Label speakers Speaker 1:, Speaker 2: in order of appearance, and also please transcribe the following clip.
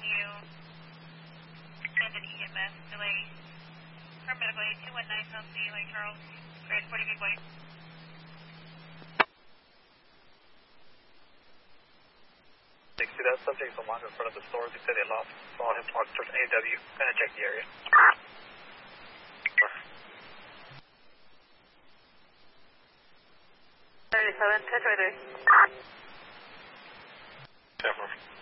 Speaker 1: you send an EMS delay for medical aid 219 South C, Lake Charles, grade 40 big boy.
Speaker 2: See that subject's along in front of the stores. They said they saw him walk towards AW. Kind of check the area.
Speaker 1: 37, touch right there.
Speaker 2: 10-4.